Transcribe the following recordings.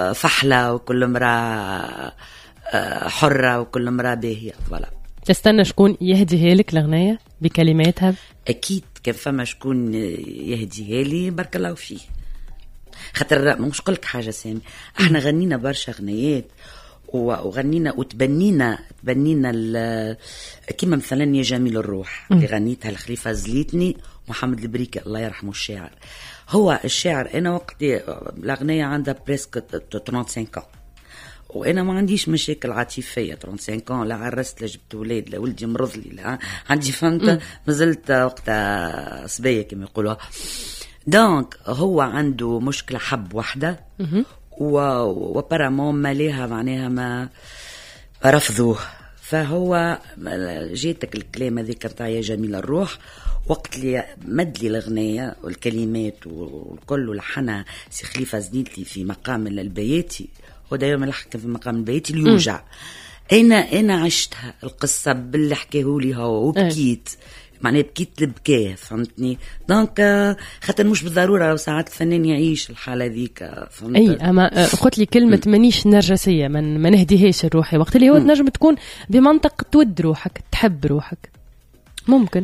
فحلة وكل امرأة حرة وكل امرأة باهية. فوالا. تستنى شكون يهديها لك الأغنية بكلماتها؟ أكيد كان فما شكون يهديها لي بارك الله فيه. خاطر مش قلك حاجة سامي، احنا غنينا برشا أغنيات وغنينا وتبنينا كيما مثلا يا جميل الروح اللي غنيتها الخليفة زليتني محمد البريكي الله يرحمه الشاعر. هو الشاعر أنا وقت الأغنية عندها بريسك 35 ans وأنا ما عنديش مشاكل عاطفية 35 ans، لا عرست لا جبت ولاد لا ولدي مرض لي لا عندي فهمت مازلت وقتها صبية كما يقولوا. دونك هو عنده مشكلة حب وحدة وبرامون ماليها معناها ما رفضوه. فهو جيتك الكلام هذيك نتاع يا جميل الروح وقت اللي مد لي الأغنية والكلمات والكل ولحنها سي خليفة زنيتلي في مقام البياتي. هو دايما الحكي في مقام البياتي اللي يوجع. أنا عشتها القصة باللي حكيهولي هو وبكيت معناه بكيت لبكاه فهمتني. دونك خاطر مش بالضروره ساعات الفنان يعيش الحاله ذيك فهمت. اي اما قلت لي كلمه مانيش نرجسيه ما نهديهاش الروحي وقت اللي هو تنجم تكون بمنطق تود روحك تحب روحك ممكن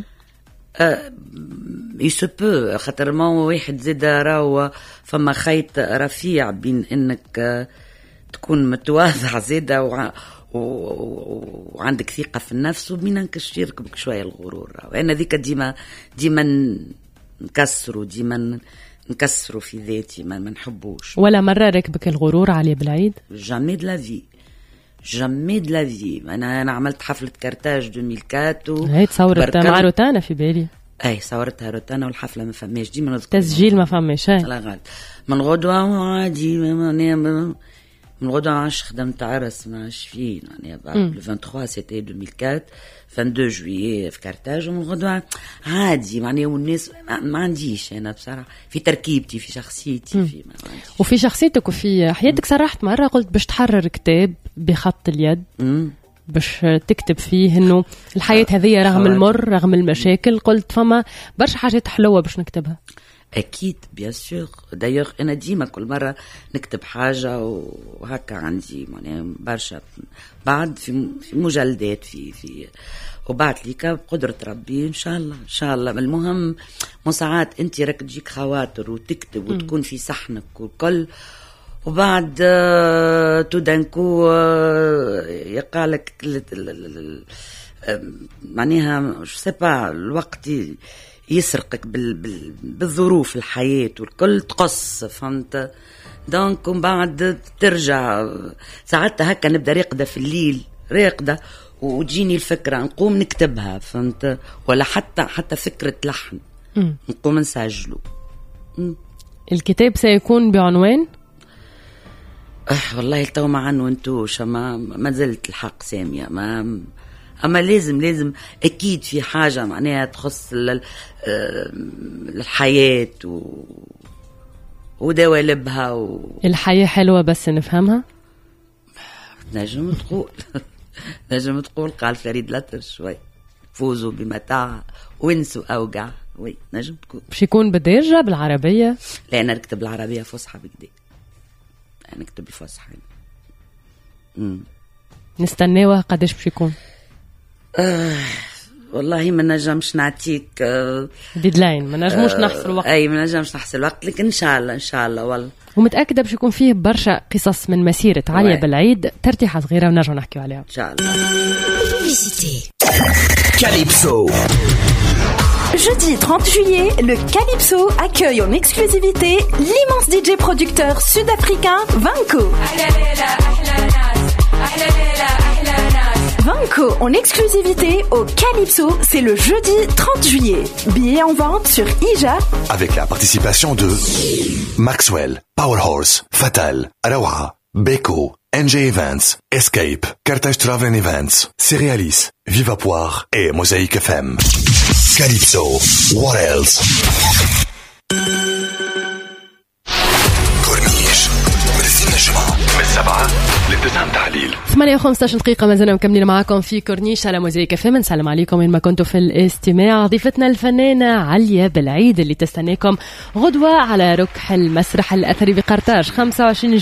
يسبو. خاطر ما واحد زاد راهو فما خيط رفيع بين انك تكون متواضع زاده وعندك ثقة في النفس وبين انك يركبك شوية الغرور. وأنا ذيك ديما نكسروا في ذاتي ما نحبوش. ولا مرة ركبك الغرور علي بالعيد؟ جامي دو لا في. أنا عملت حفلة كارتاج 2004 هاي تصورت مع روتانا في بالي. أي صورتها روتانا والحفلة ما فماش ديما تسجيل ما فماش. لا غلط من غدوة عادي من غدا عاش خدمت عرس مع شفين يعني بعد 23 سيتي 2004 22 جويي في كارتاج. ومن غدا عادي معني والناس ما عنديش انا بصراحه في تركيبتي في شخصيتي في وفي شخصيتك وفي حياتك. صرحت مره قلت باش تحرر كتاب بخط اليد باش تكتب فيه انه الحياه هذه رغم المر رغم المشاكل قلت فما برشا حاجات حلوه باش نكتبها. أكيد بيان سور. دايوغ أنا ديما كل مرة نكتب حاجة وهكا عندي يعني برشا بعد في مجلدات في وبعد ليك بقدرة ربي إن شاء الله. المهم ساعات أنت راك تجيك خواطر وتكتب وتكون في صحنك والكل وبعد تودنكو يقالك معناها مش سبا الوقت يسرقك بالظروف الحياة والكل تقص فهمت. دونك بعد ترجع ساعتها هكا نبدأ راقدة في الليل راقدة وتجيني الفكرة نقوم نكتبها فهمت. ولا حتى فكرة لحن نقوم نسجله. الكتاب سيكون بعنوان والله تو ما عنونتوش ما زلت الحق سامية أما لازم أكيد في حاجة معناها تخص الحياة ودوالبها الحياة حلوة بس نفهمها. نجم تقول قال فريد الأطرش شوي فوزوا بمتاع وانسوا أوجع. وي نجم تقول باش يكون بالدارجة بالعربية. لا أنا نكتب العربية فصحى بكده أنا نكتب الفصحى. نستناوه قداش باش يكون؟ والله ما نجمش نعطيك ديدلاين ما نجموش نحصل وقت. اي ما نجمش نحصل وقت لكن ان شاء الله والله. ومتاكده باش يكون فيه برشا قصص من مسيره عليا بالعيد ترتيحه صغيره ونرجع نحكيو عليها ان شاء الله. Calypso. Jeudi 30 juillet, le Calypso accueille en exclusivité l'immense DJ producteur sud-africain Vanco. Vanco en exclusivité au Calypso, c'est le jeudi 30 juillet. Billets en vente sur IJA. Avec la participation de Maxwell, Powerhorse, Fatal, Arawa, Beko, NJ Events, Escape, Carthage Travel Events, Cerealis, Viva Poire et Mosaic FM. Calypso, what else? كورنيش مرسين الجمعة من 7 ل9 تحليل 8:15 دقيقة. ما زلنا مكملين معاكم في كورنيش على موزايك FM. نسلم عليكم وين ما كنتوا في الاستماع. ضيفتنا الفنانة عليا بالعيد اللي تستناكم غدوة على ركح المسرح الأثري بقرطاج 25